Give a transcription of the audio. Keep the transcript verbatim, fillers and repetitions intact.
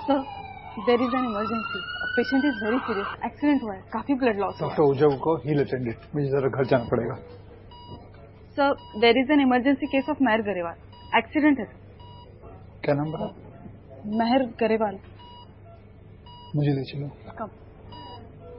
Sir, there is an emergency, patient is very serious, accident हुआ है, काफी blood loss हुआ है। डॉक्टर उजव को ही लेटेंगे, मुझे जरा घर जाना पड़ेगा। Sir, there is an emergency case of Mehar Grewal, accident है सर। क्या नाम बता? मेहर गरेवाल। मुझे ले चलो। कब?